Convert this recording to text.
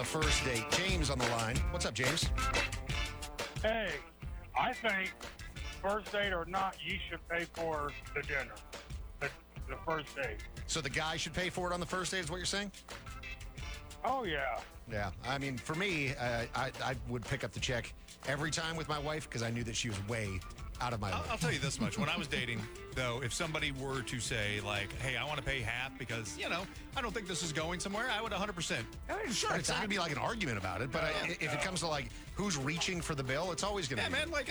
first date. James on the line. What's up, James? Hey, I think first date or not, you should pay for the dinner, the first date. So the guy should pay for it on the first date is what you're saying? Oh, yeah. Yeah. I mean, for me, I would pick up the check every time with my wife because I knew that she was way out of my league. I'll tell you this much. When I was dating, though, if somebody were to say, like, hey, I want to pay half because, I don't think this is going somewhere, I would 100%. Sure, it's not going to be like an argument about it, but if it comes to, like, who's reaching for the bill, it's always going to be. Yeah, man, like,